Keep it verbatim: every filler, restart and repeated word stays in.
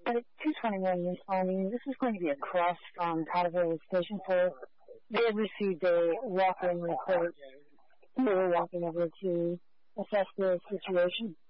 At two twenty-one responding, this is going to be across from Powderville Station four. They have received a walk-in report. They were walking over to assess the situation.